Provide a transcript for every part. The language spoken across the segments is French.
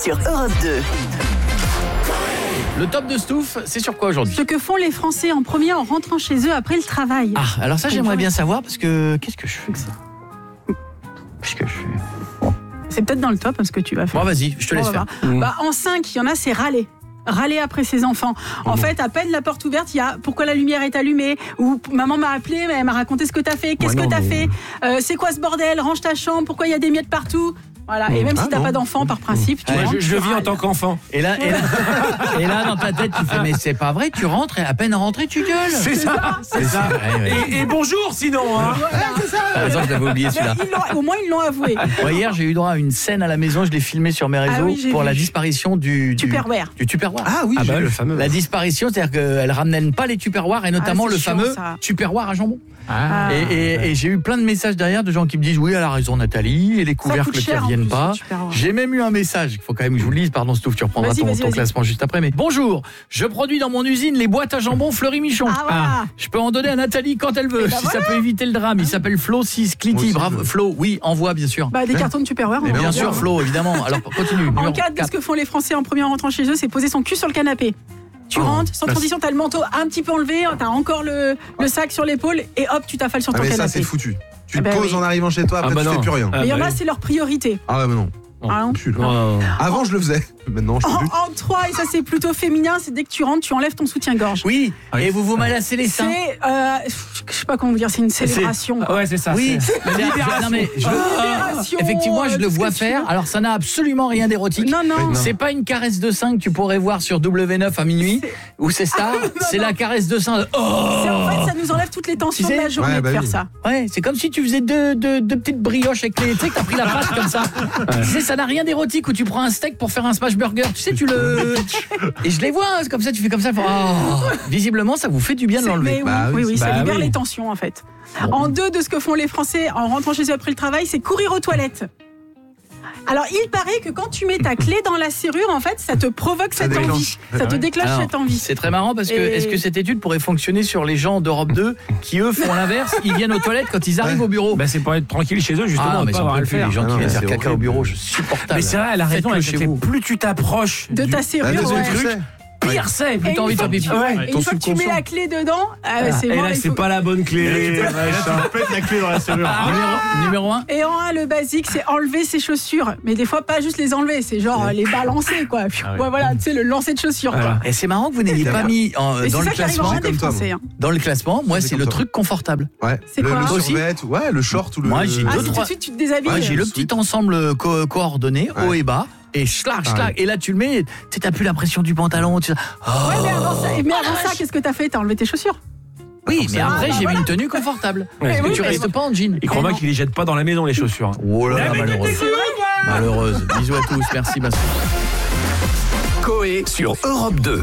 sur Europe 2. Le top de Stouff, c'est sur quoi aujourd'hui? Ce que font les Français en premier en rentrant chez eux après le travail. Ah, alors ça j'aimerais bien savoir parce que qu'est-ce que je fais que ça? C'est peut-être dans le top ce que tu vas faire. Bon, vas-y, je te laisse faire. En 5, il y en a, c'est râler. Râler après ses enfants. En fait, à peine la porte ouverte, il y a pourquoi la lumière est allumée, ou maman m'a appelé, mais elle m'a raconté ce que t'as fait, qu'est-ce que t'as fait, c'est quoi ce bordel, range ta chambre, pourquoi il y a des miettes partout. Voilà, et même si t'as pas d'enfant par principe, tu rentres, je le vis en tant qu'enfant. Et là, dans ta tête, tu fais mais c'est pas vrai, tu rentres et à peine rentré, tu gueules. C'est ça. Ouais. Et bonjour sinon. Hein. c'est ça. Par exemple, j'avais oublié celui-là. Au moins, ils l'ont avoué. Moi, hier, j'ai eu droit à une scène à la maison, je l'ai filmé sur mes réseaux pour la disparition du Tupperware. Du Tupperware. Ah oui, le fameux. La disparition, c'est-à-dire qu'elle ramène pas les Tupperwares et notamment le chiant, fameux ça. Tupperware à jambon. Et j'ai eu plein de messages derrière de gens qui me disent oui, elle a raison Nathalie, et les couvercles qui reviennent pas. J'ai même eu un message, il faut quand même que je vous le lise, pardon Stouff, tu reprendras ton classement juste après, mais bonjour, je produis dans mon usine les boîtes à jambon Fleury-Michon. Je peux en donner à Nathalie quand elle veut, ça peut éviter le drame. Il s'appelle Flo 6 Clity, bravo Flo, oui, envoie bien sûr. Des cartons de Tupperware. Bien sûr Flo, évidemment. Alors continue. En 4, ce que font les Français en premier en rentrant chez eux, c'est poser son cul sur le canapé. Tu rentres, sans transition, t'as le manteau un petit peu enlevé, t'as encore le sac sur l'épaule et hop, tu t'affales sur ton canapé. Mais ça, c'est foutu. Tu te poses en arrivant chez toi, après tu fais plus rien. Mais il y en a, c'est leur priorité. Ah ouais, mais non. Avant, je le faisais. Maintenant, je peux plus. En 3, et ça c'est plutôt féminin, c'est dès que tu rentres, tu enlèves ton soutien-gorge. Oui, et vous vous malassez les seins. C'est, je sais pas comment vous dire, c'est une célébration. Ouais, c'est ça. Oui, Libération. effectivement, je le vois faire. Alors, ça n'a absolument rien d'érotique. Non. C'est pas une caresse de sein que tu pourrais voir sur W9 à minuit, où c'est Star. C'est la caresse de sein de En fait, ça nous enlève toutes les tensions de la journée de faire ça. Ouais, c'est comme si tu faisais deux petites brioches avec les... Tu sais que t'as pris la pâte comme ça. Tu sais, ça n'a rien d'érotique, où tu prends un steak pour faire un smash burger. Tu sais, tu le... Et je les vois, c'est comme ça, tu fais comme ça. Visiblement, ça vous fait du bien de l'enlever. Oui, ça libère les tensions, en fait. En 2, de ce que font les Français en rentrant chez eux après le travail, c'est courir aux toilettes. Alors, il paraît que quand tu mets ta clé dans la serrure, en fait, ça te provoque cette envie. Ça te déclenche cette envie. C'est très marrant parce que est-ce que cette étude pourrait fonctionner sur les gens d'Europe 2 qui, eux, font l'inverse? Ils viennent aux toilettes quand ils arrivent au bureau. C'est pour être tranquille chez eux, justement. Mais pas j'en avoir à peux le plus, faire. les gens qui viennent faire caca au bureau, je suis supportable. Mais c'est vrai, elle a raison. Plus tu t'approches de ta serrure, pire c'est. Plus t'as envie de faire pipi. Et une fois que tu mets la clé dedans, c'est mort. Et là, c'est pas la bonne clé. Tu pètes la clé dans la serrure. Numéro 1. Et en 1, le basique, c'est enlever ses chaussures. Mais des fois, pas juste les enlever, c'est genre les balancer, quoi. Voilà, tu sais, le lancer de chaussures, quoi. Et c'est marrant que vous n'ayez pas mis dans le classement. Dans le classement, moi, c'est le truc confortable. Ouais. C'est quoi le survêt, le short ou le... Moi, j'ai tout de suite, tu te déshabilles. J'ai le petit ensemble coordonné, haut et bas. Et schlag. Et là tu le mets, tu t'as plus la pression du pantalon. Mais avant ça, qu'est-ce que t'as fait? T'as enlevé tes chaussures? Oui, mais après j'ai mis une tenue confortable. Parce que tu restes pas en jean. Il croit qu'il les jette pas dans la maison, les chaussures. Oh là là, malheureuse. Bisous à tous, merci Bastien. Coé sur Europe 2.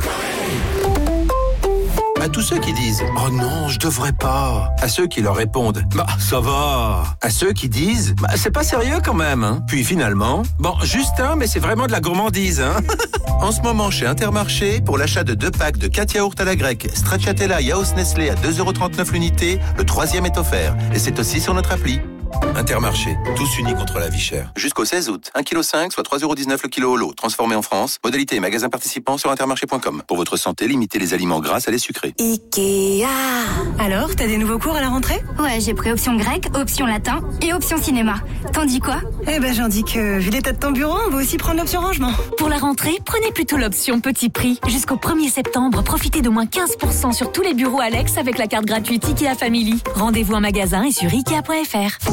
À tous ceux qui disent « Oh non, je devrais pas », à ceux qui leur répondent « Bah, ça va », à ceux qui disent « Bah, c'est pas sérieux quand même, hein ». Puis finalement, bon, juste un, mais c'est vraiment de la gourmandise, hein. En ce moment, chez Intermarché, pour l'achat de 2 packs de 4 yaourts à la grecque, Stracciatella Yaourt Nestlé à 2,39€ l'unité, le 3e est offert. Et c'est aussi sur notre appli. Intermarché, tous unis contre la vie chère. Jusqu'au 16 août, 1,5 kg, soit 3,19€ le kilo au lot, transformé en France. Modalité et magasin participants sur intermarché.com. Pour votre santé, limitez les aliments gras à les sucrés. Ikea. Alors, t'as des nouveaux cours à la rentrée? Ouais, j'ai pris option grec, option latin et option cinéma. T'en dis quoi? J'en dis que, vu l'état de ton bureau, on va aussi prendre l'option rangement. Pour la rentrée, prenez plutôt l'option petit prix. Jusqu'au 1er septembre, profitez d'au moins 15% sur tous les bureaux Alex avec la carte gratuite Ikea Family. Rendez-vous en magasin et sur Ikea.fr.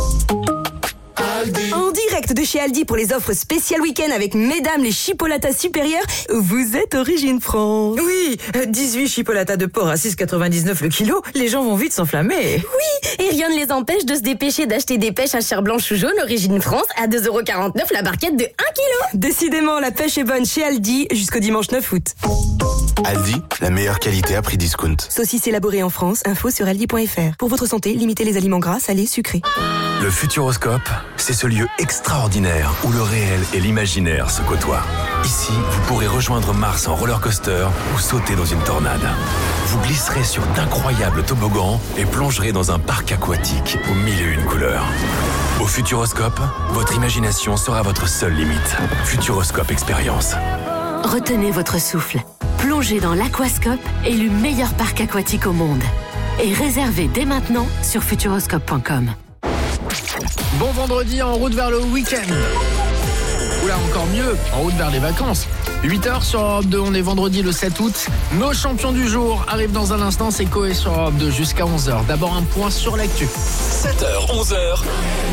En direct de chez Aldi pour les offres spéciales week-end avec mesdames les chipolatas supérieures, vous êtes Origine France. Oui, 18 chipolatas de porc à 6,99 le kilo, les gens vont vite s'enflammer. Oui, et rien ne les empêche de se dépêcher d'acheter des pêches à chair blanche ou jaune Origine France à 2,49€ la barquette de 1 kg. Décidément, la pêche est bonne chez Aldi jusqu'au dimanche 9 août. Aldi, la meilleure qualité à prix discount. Saucisses élaborées en France, info sur aldi.fr. Pour votre santé, limitez les aliments gras, salés, sucrés. Le Futuroscope, c'est ce lieu extraordinaire où le réel et l'imaginaire se côtoient. Ici, vous pourrez rejoindre Mars en roller coaster ou sauter dans une tornade. Vous glisserez sur d'incroyables toboggans et plongerez dans un parc aquatique aux 1001 couleurs. Au Futuroscope, votre imagination sera votre seule limite. Futuroscope Expérience. Retenez votre souffle. Plongez dans l'Aquascope, élu meilleur parc aquatique au monde. Et réservez dès maintenant sur futuroscope.com. Bon vendredi, en route vers le week-end. Oula, encore mieux, en route vers les vacances. 8h sur Europe 2, on est vendredi le 7 août. Nos champions du jour arrivent dans un instant, c'est Coé sur Europe 2 jusqu'à 11h. D'abord un point sur l'actu. 7h, 11h.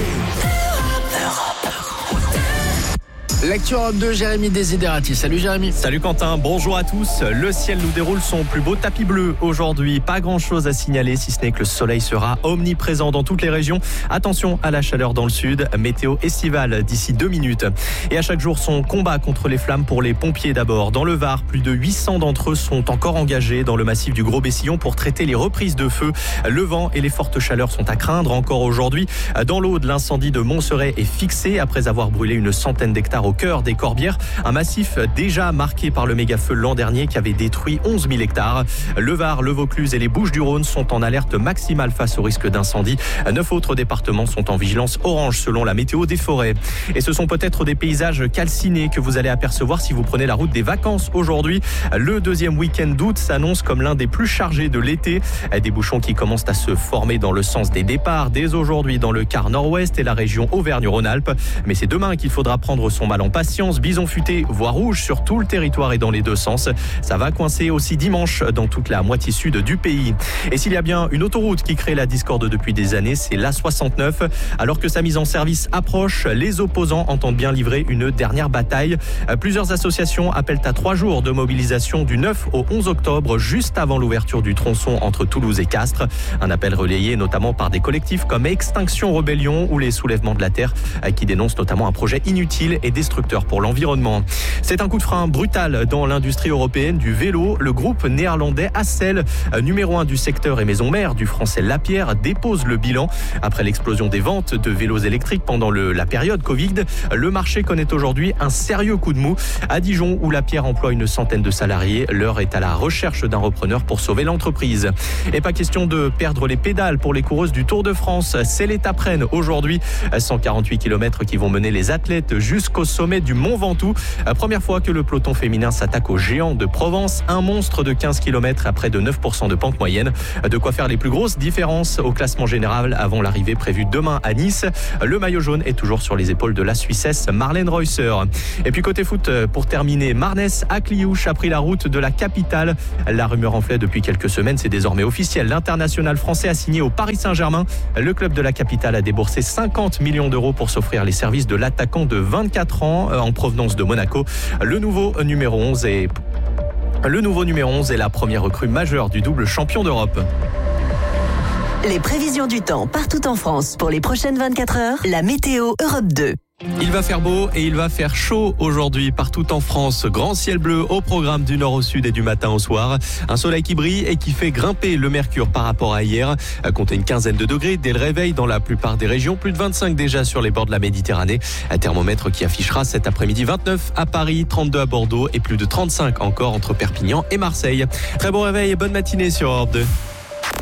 L'actu Europe 2, Jérémy Desiderati. Salut Jérémy. Salut Quentin, bonjour à tous. Le ciel nous déroule son plus beau tapis bleu aujourd'hui. Pas grand chose à signaler si ce n'est que le soleil sera omniprésent dans toutes les régions. Attention à la chaleur dans le sud, météo estivale d'ici 2 minutes. Et à chaque jour, son combat contre les flammes pour les pompiers d'abord. Dans le Var, plus de 800 d'entre eux sont encore engagés dans le massif du Gros-Bessillon pour traiter les reprises de feu. Le vent et les fortes chaleurs sont à craindre encore aujourd'hui. Dans l'Aude, l'incendie de Montserrat est fixé après avoir brûlé une centaine d'hectares au cœur des Corbières, un massif déjà marqué par le méga-feu l'an dernier qui avait détruit 11 000 hectares. Le Var, le Vaucluse et les Bouches-du-Rhône sont en alerte maximale face au risque d'incendie. 9 autres départements sont en vigilance orange selon la météo des forêts. Et ce sont peut-être des paysages calcinés que vous allez apercevoir si vous prenez la route des vacances aujourd'hui. Le deuxième week-end d'août s'annonce comme l'un des plus chargés de l'été. Des bouchons qui commencent à se former dans le sens des départs dès aujourd'hui dans le quart nord-ouest et la région Auvergne-Rhône-Alpes. Mais c'est demain qu'il faudra prendre son mal en patience. Bison futé, voie rouge sur tout le territoire et dans les deux sens. Ça va coincer aussi dimanche dans toute la moitié sud du pays. Et s'il y a bien une autoroute qui crée la discorde depuis des années, c'est l'A69. Alors que sa mise en service approche, les opposants entendent bien livrer une dernière bataille. Plusieurs associations appellent à 3 jours de mobilisation du 9 au 11 octobre, juste avant l'ouverture du tronçon entre Toulouse et Castres. Un appel relayé notamment par des collectifs comme Extinction Rebellion ou les Soulèvements de la Terre qui dénoncent notamment un projet inutile et destructeur pour l'environnement. C'est un coup de frein brutal dans l'industrie européenne du vélo. Le groupe néerlandais Accel, numéro 1 du secteur et maison mère du français Lapierre, dépose le bilan. Après l'explosion des ventes de vélos électriques pendant la période Covid, le marché connaît aujourd'hui un sérieux coup de mou. À Dijon, où Lapierre emploie une centaine de salariés, l'heure est à la recherche d'un repreneur pour sauver l'entreprise. Et pas question de perdre les pédales pour les coureuses du Tour de France. C'est l'étape reine aujourd'hui. 148 km qui vont mener les athlètes jusqu'au sommet du Mont Ventoux. Première fois que le peloton féminin s'attaque aux géants de Provence. Un monstre de 15 km à près de 9% de pente moyenne. De quoi faire les plus grosses différences au classement général avant l'arrivée prévue demain à Nice. Le maillot jaune est toujours sur les épaules de la Suissesse Marlène Reusser. Et puis côté foot, pour terminer, Marnès à Cliouche a pris la route de la capitale. La rumeur enflait depuis quelques semaines, c'est désormais officiel. L'international français a signé au Paris Saint-Germain. Le club de la capitale a déboursé 50 millions d'euros pour s'offrir les services de l'attaquant de 24 ans en provenance de Monaco. Le nouveau numéro 11 est la première recrue majeure du double champion d'Europe. Les prévisions du temps partout en France pour les prochaines 24 heures, la météo Europe 2. Il va faire beau et il va faire chaud aujourd'hui partout en France. Grand ciel bleu au programme du nord au sud et du matin au soir. Un soleil qui brille et qui fait grimper le mercure par rapport à hier. Comptez une quinzaine de degrés dès le réveil dans la plupart des régions. Plus de 25 déjà sur les bords de la Méditerranée. Un thermomètre qui affichera cet après-midi 29 à Paris, 32 à Bordeaux et plus de 35 encore entre Perpignan et Marseille. Très bon réveil et bonne matinée sur Europe 2.